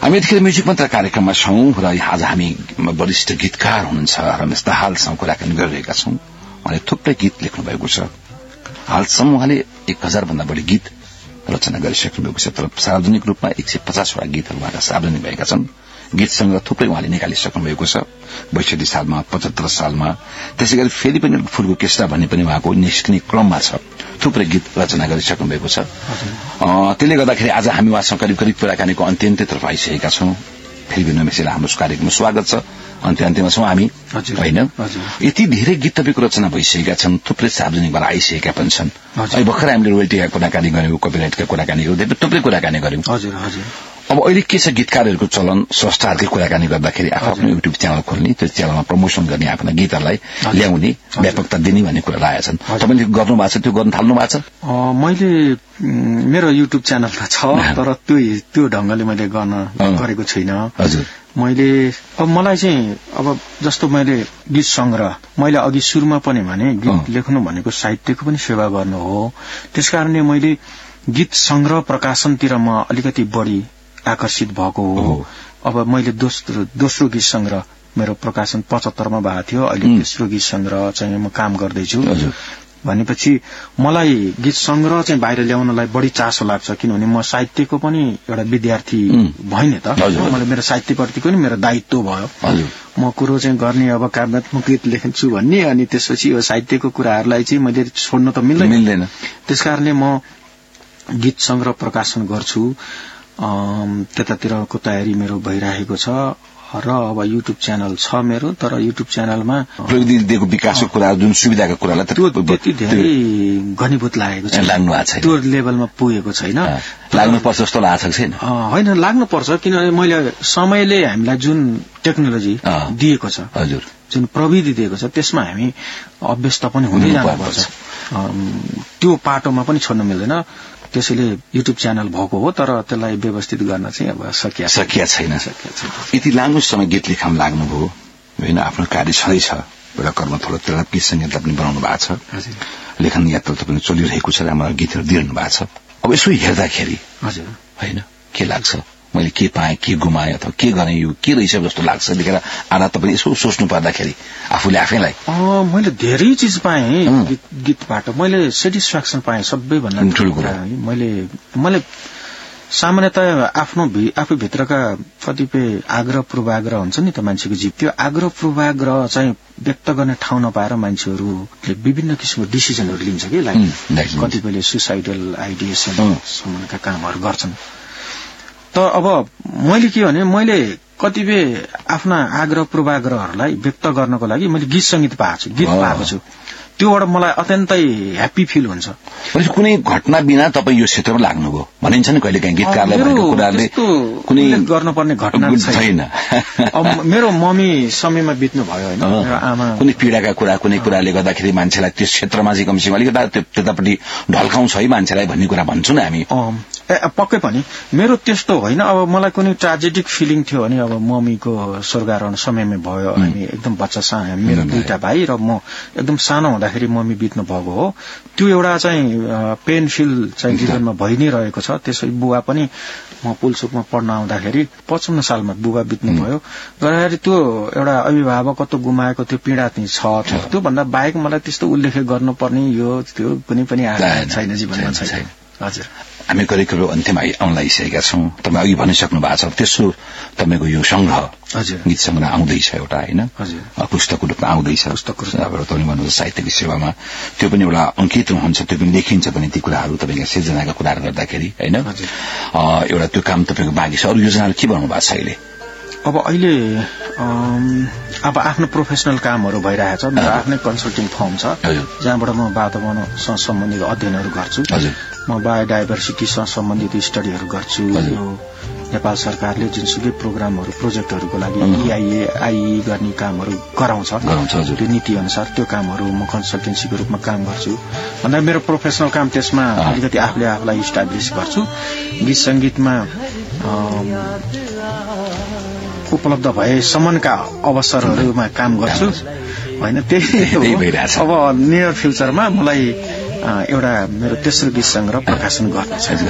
हामी यतिखेर म्युजिक मन्त्र कार्यक्रममा छौं र आज हामी वरिष्ठ गीतकार हुनुहुन्छ रमेश दाहालसँग कुराकानी गरिरहेका छौं। उहाँले थुप्रै गीत लेख्नु भएको छ। हालसम्म उहाँले 1000 भन्दा बढी गीत रचना गरिसक्नु भएको छ, तर सार्वजनिक रूपमा 150 वटा गीतहरू उहाँका सार्वजनिक भएका छन्। गीत संग्रह थुप्रै उहाँले निकालिसक्नु भएको छ। 62 सालमा, 75 सालमा, त्यसैगरी फेरि पनि फूलको केस्टा भन्ने पनि उहाँको निस्किने क्रममा छ। थुप्रै गीत रचना गरिसक्नु भएको छ। त्यसले गर्दाखेरि आज हामी उहाँसँग करिब करिब कुराकानीको अन्त्यतर्फ आइसकेका छौं। फेरि पनि मेसेला हाम्रो कार्यक्रममा स्वागत छ। अन्त्यमा छौं हामी, होइन? यति धेरै गीत तपाईँको रचना भइसकेका छन्, थुप्रै सार्वजनिकबाट आइसकेका पनि छन्। अहिले भर्खर हामीले रोयल्टीका कुराकानी गर्यौं, कपिराइटका कुराकानी गर्यौं, थुप्रै कुराकानी गर्यौं। अब अहिले के छ, गीतकारहरूको चलन संस्थाहरूकै कुराकानी गर्दाखेरि आफ्नो युट्युब च्यानल खोल्ने, त्यो च्यानलमा प्रमोसन गर्ने, आफ्ना गीतहरूलाई ल्याउने, व्यापकता दिने भन्ने कुरा लागेछन्। तपाईँले गर्नु भएको छ, त्यो गर्न थाल्नु भएको छ? मैले मेरो युट्युब च्यानल त छ, तर त्यो ढंगले मैले गरेको छुइनँ। मैले अब मलाई चाहिँ अब जस्तो मैले गीत संग्रह मैले अघि सुरुमा पनि भने गीत लेख्नु भनेको साहित्यको पनि सेवा गर्नु हो। त्यसकारणले मैले गीत संग्रह प्रकाशनतिर म अलिकति बढी आकर्षित भएको हो। अब मैले दोस्रो गीत संग्रह मेरो प्रकाशन 75 मा भएको थियो। अहिले तेस्रो गीत संग्रह चाहिँ म काम गर्दैछु। भनेपछि मलाई गीत संग्रह चाहिँ बाहिर ल्याउनलाई बढी चासो लाग्छ, किनभने म साहित्यको पनि एउटा विद्यार्थी भएन त। मलाई मेरो साहित्यप्रति पनि मेरो दायित्व भयो। म कुरो चाहिँ गर्ने अब काव्यात्मक गीत लेख्छु भन्ने, अनि त्यसपछि यो साहित्यको कुराहरूलाई चाहिँ मैले छोड्न त मिल्दैन। त्यसकारणले म गीत संग्रह प्रकाशन गर्छु। त्यतातिरको तयारी मेरो भइरहेको छ र अब युट्युब च्यानल छ मेरो, तर युट्युब च्यानलमा प्रविधिको विकासको कुरा, जुन सुविधाको कुरालाई त्यति धेरै घनीभूत लागेको छ, लाग्नु भएको छैन, त्यो लेभलमा पुगेको छैन। लाग्नुपर्छ जस्तो लागेको छैन। होइन, लाग्नुपर्छ, किनभने मैले समयले हामीलाई जुन टेक्नोलोजी दिएको छ, हजुर, जुन प्रविधि दिएको छ, त्यसमा हामी अभ्यस्त पनि हुँदै जानुपर्छ। त्यो पाटोमा पनि छोड्न मिल्दैन। त्यसैले युट्युब च्यानल भएको हो, तर त्यसलाई व्यवस्थित गर्न चाहिँ अब सकिया छैन। यति लामो समय गीत लेख्न लाग्नुभयो, होइन? आफ्नो कार्य छँदैछ, एउटा कर्मथलो त्यसलाई गीत संगीतलाई पनि बनाउनु भएको छ, लेखन यात्रा पनि चलिरहेको छ, राम्रो गीतहरू दिइरहनु भएको छ। अब यसो हेर्दाखेरि हजुर, होइन, के लाग्छ? मैले के पाएँ, के गुमाएँ, अथवा के गरेँ, यो के रहेछ जस्तो लाग्छ देखेर आधा तपाईँ यसो सोच्नु पर्दाखेरि आफूले आफैलाई? मैले धेरै चिज पाएँ गीतबाट। मैले सेटिस्फ्याक्सन पाएँ, सबैभन्दा ठुलो कुरा। मैले सामान्यतः आफूभित्रका कतिपय आग्रह पूर्वाग्रह हुन्छ नि त मान्छेको जीव, त्यो आग्रह पूर्वाग्रह चाहिँ व्यक्त गर्ने ठाउँ नपाएर मान्छेहरूले विभिन्न किसिमको डिसिजनहरू लिन्छ कि, कतिपयले सुसाइडल आइडिएसनसम्मका कामहरू गर्छन्। त अब मैले के भने, मैले कतिपय आफ्ना आग्रह पूर्वाग्रहहरूलाई व्यक्त गर्नको लागि मैले गीत संगीत पाएको छु। त्योबाट मलाई अत्यन्तै ह्याप्पी फिल हुन्छ। कुनै घटना बिना तपाईँ यो क्षेत्रमा लाग्नुभयो भनिन्छ नि, कहिले काहीँ गीतकारले भनेको कुराले कुनै गर्नुपर्ने घटना छैन। अब मेरो मम्मी समयमा बित्नु भयो, होइन, मेरो आमा कुनै पीडाका कुरा, कुनै कुराले गर्दाखेरि मान्छेलाई त्यस क्षेत्रमा चाहिँ कमसेकम अलिकति त्यतापट्टि ढल्काउँछ है मान्छेलाई भन्ने कुरा भन्छौँ नि हामी। पक्कै पनि मेरो त्यस्तो होइन। अब मलाई कुनै ट्राजेडिक फिलिङ थियो भने, अब मम्मीको स्वर्गारोहण समयमा भयो, हामी एकदम बच्चा सानो, मेरो 2टा भाइ र म एकदम सानो हुँदाखेरि मम्मी बित्नु भएको हो। त्यो एउटा चाहिँ पेनफिल चाहिँ जीवनमा भइ नै रहेको छ। त्यसै बुवा पनि, म पुलचोकमा पढ्न आउँदाखेरि 55 सालमा बुवा बित्नु भयो। गर्दाखेरि त्यो एउटा अभिभावकत्व गुमाएको त्यो पीडा चाहिँ छ। त्यो भन्दा बाहेक मलाई त्यस्तो उल्लेख गर्नुपर्ने यो त्यो कुनै पनि छैन जीवनमा, छैन। हजुर, हामी करिब करिब अन्त्यमा आउन लागिसकेका छौं। तपाईँ अघि भनिसक्नु भएको छ, त्यसो तपाईँको यो संग्रह, गीत संग्रह आउँदैछ एउटा, होइन, पुस्तकको रूपमा आउँदैछ। तपाईँले भन्नुहुन्छ साहित्यको सेवामा, त्यो पनि एउटा अंकित हुन्छ, त्यो पनि लेखिन्छ पनि ती कुराहरू, तपाईँका सिर्जनाका कुराहरू गर्दाखेरि, होइन? एउटा त्यो काम तपाईँको बाँकी छ। अरू योजनाहरू के बनाउनु भएको छ अहिले? अब अहिले अब आफ्नो प्रोफेसनल कामहरू भइरहेछ। मेरो आफ्नै कन्सल्टिङ फर्म छ, जहाँबाट म वातावरणसँग सम्बन्धित अध्ययनहरू गर्छु। म बायोडाइभर्सिटीसँग सम्बन्धित स्टडीहरू गर्छु। यो नेपाल सरकारले जुनसुकै प्रोग्रामहरू, प्रोजेक्टहरूको लागि आइई गर्ने कामहरू गराउँछ, त्यो नीति अनुसार त्यो कामहरू म कन्सल्टेन्सीको रूपमा काम गर्छु। भन्दा मेरो प्रोफेसनल काम त्यसमा अलिकति आफूलाई इस्टाब्लिस गर्छु। गीत संगीतमा उपलब्ध भएसम्मका अवसरहरूमा काम गर्छु, होइन? त्यही भइरहेछ। अब नियर फ्युचरमा मलाई एउटा मेरो तेस्रो गीत संग्रह प्रकाशन गर्न छ।